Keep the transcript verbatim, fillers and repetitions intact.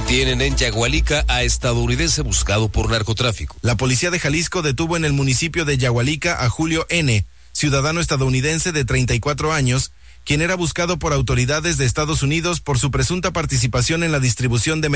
Detienen en Yagualica a estadounidense buscado por narcotráfico. La policía de Jalisco detuvo en el municipio de Yagualica a Julio N., ciudadano estadounidense de treinta y cuatro años, quien era buscado por autoridades de Estados Unidos por su presunta participación en la distribución de